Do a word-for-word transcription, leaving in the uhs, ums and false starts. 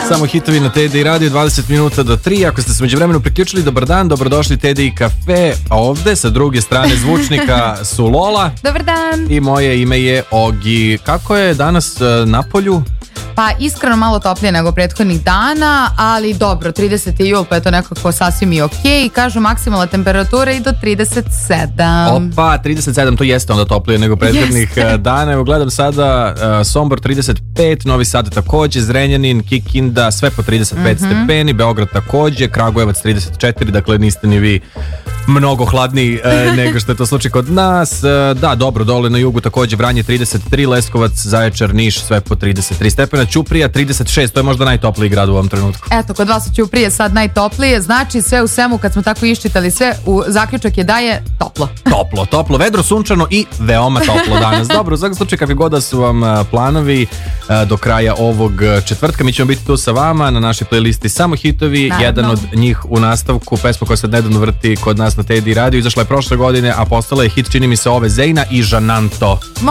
Samo hitovi na T D I Radio, dvadeset minuta do tri. Ako ste se međuvremenu priključili, dobar dan, dobrodošli T D I Kafe. Ovde sa druge strane zvučnika su Lola. Dobar dan. I moje ime je Ogi. Kako je danas na polju? Pa iskreno malo toplije nego prethodnih dana, ali dobro, trideseti jul, pa je to nekako sasvim i okej. Kažu maksimalna temperatura i do trideset sedam. Opa, trideset sedam, to jeste onda toplije nego prethodnih Jeste. dana. Evo gledam sada uh, Sombor trideset pet, Novi Sad takođe, Zrenjanin, Kikinda, sve po trideset pet mm-hmm. stepeni, Beograd takođe, Kragujevac trideset četiri, dakle niste ni vi mnogo hladniji uh, nego što je to slučaj kod nas. Uh, da, dobro, dole na jugu takođe Vranje trideset tri, Leskovac, Zaječar, Niš, sve po trideset tri stepena, Ćuprija trideset šest, to je možda najtopliji grad u ovom trenutku. Eto, kod vas u Ćuprije sad najtoplije, znači sve u svemu kad smo tako iščitali sve, u zaključak je da je toplo. Toplo, toplo, vedro, sunčano i veoma toplo danas. Dobro, u svakom slučaju kakvi god da su vam planovi do kraja ovog četvrtka, mi ćemo biti tu sa vama na našoj playlisti Samo hitovi. Naravno. Jedan od njih u nastavku, pesma koja se nedavno vrti kod nas na T D I Radio, izašla je prošle godine, a postala je hit, čini mi se, ove Zejna i Žananto.